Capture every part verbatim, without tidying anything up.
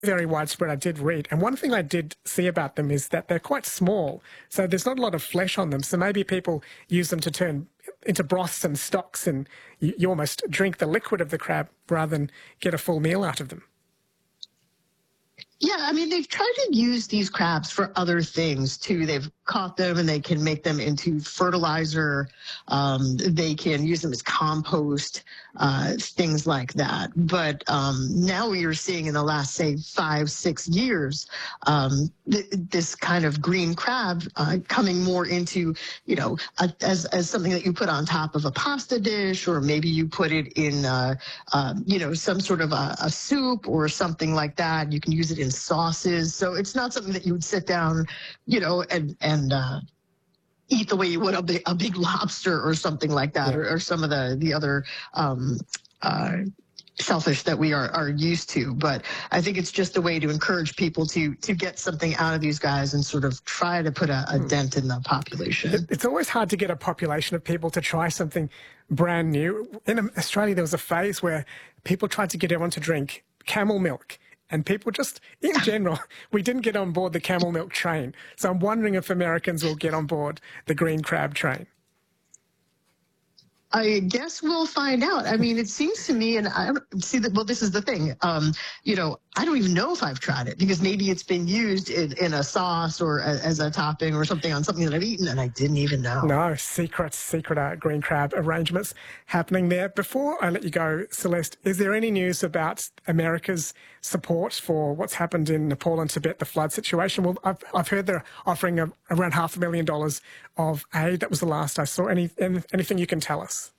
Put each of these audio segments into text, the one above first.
very widespread, I did read. And one thing I did see about them is that they're quite small. So there's not a lot of flesh on them. So maybe people use them to turn into broths and stocks, and you, you almost drink the liquid of the crab rather than get a full meal out of them. Yeah, I mean, they've tried to use these crabs for other things, too. They've caught them and they can make them into fertilizer. Um, they can use them as compost, uh, things like that. But um, now we are seeing in the last, say, five, six years, um, th- this kind of green crab uh, coming more into, you know, a, as, as something that you put on top of a pasta dish, or maybe you put it in, uh, uh, you know, some sort of a, a soup or something like that. You can use it in sauces. So it's not something that you would sit down, you know, and, and, uh, eat the way you would a big, a big lobster or something like that, yeah. or, or some of the, the other, um, uh, shellfish that we are, are used to. But I think it's just a way to encourage people to, to get something out of these guys and sort of try to put a, a dent in the population. It, it's always hard to get a population of people to try something brand new. In Australia, there was a phase where people tried to get everyone to drink camel milk. And people just, in general, we didn't get on board the camel milk train. So I'm wondering if Americans will get on board the green crab train. I guess we'll find out. I mean, it seems to me, and I see that, well, this is the thing, um, you know, I don't even know if I've tried it, because maybe it's been used in, in a sauce or a, as a topping or something on something that I've eaten, and I didn't even know. No, secret, secret uh, green crab arrangements happening there. Before I let you go, Celeste, is there any news about America's support for what's happened in Nepal and Tibet, the flood situation? Well, I've, I've heard they're offering a, around half a million dollars of aid. That was the last I saw. Any, any anything you can tell us?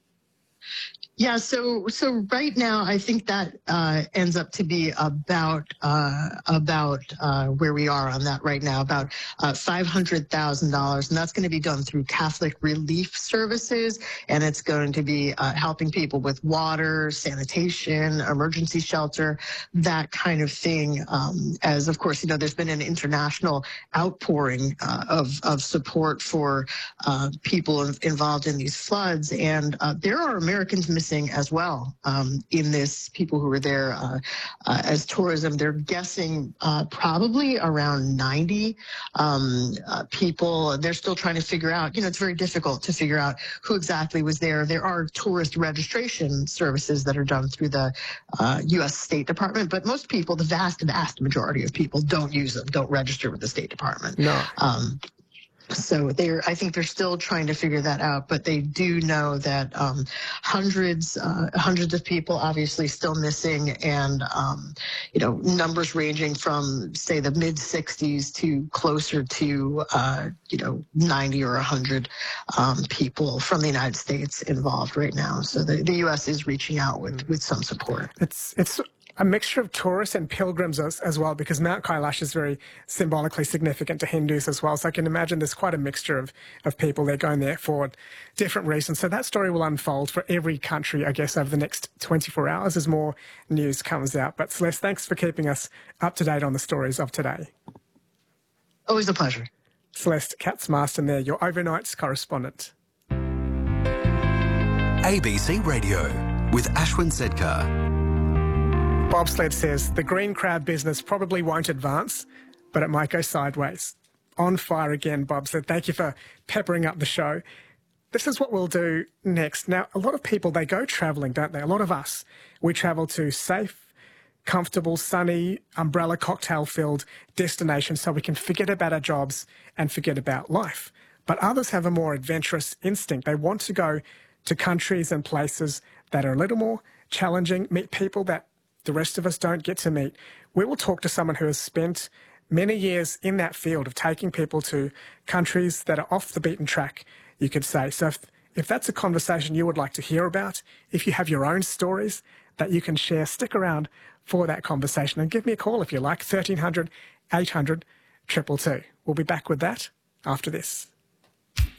Yeah, so so right now, I think that uh, ends up to be about uh, about uh, where we are on that right now, about uh, five hundred thousand dollars, and that's going to be done through Catholic Relief Services, and it's going to be uh, helping people with water, sanitation, emergency shelter, that kind of thing. Um, as of course, you know, there's been an international outpouring uh, of of support for uh, people involved in these floods, and uh, there are Americans missing as well um, in this, people who were there uh, uh, as tourism. They're guessing uh, probably around ninety um, uh, people. They're still trying to figure out, you know, it's very difficult to figure out who exactly was there. There are tourist registration services that are done through the uh, U S State Department, but most people, the vast, vast majority of people don't use them, don't register with the State Department. No. Um, So they're, I think they're still trying to figure that out, but they do know that um, hundreds, uh, hundreds of people obviously still missing, and um, you know, numbers ranging from, say, the mid sixties to closer to uh, you know, ninety or one hundred um, people from the United States involved right now. So the, the U S is reaching out with with some support. It's it's. a mixture of tourists and pilgrims as, as well, because Mount Kailash is very symbolically significant to Hindus as well. So I can imagine there's quite a mixture of, of people. They're going there for different reasons. So that story will unfold for every country, I guess, over the next twenty-four hours as more news comes out. But Celeste, thanks for keeping us up to date on the stories of today. Always a pleasure. Celeste Katz-Marston there, your overnights correspondent. A B C Radio with Ashwin Sedkar. Bobsled says the green crab business probably won't advance, but it might go sideways. On fire again, Bobsled. Thank you for peppering up the show. This is what we'll do next. Now, a lot of people, they go travelling, don't they? A lot of us, we travel to safe, comfortable, sunny, umbrella cocktail-filled destinations so we can forget about our jobs and forget about life. But others have a more adventurous instinct. They want to go to countries and places that are a little more challenging, meet people that the rest of us don't get to meet. We will talk to someone who has spent many years in that field of taking people to countries that are off the beaten track, you could say. So if, if that's a conversation you would like to hear about, if you have your own stories that you can share, stick around for that conversation and give me a call if you like, thirteen hundred, eight hundred, two two two. We'll be back with that after this.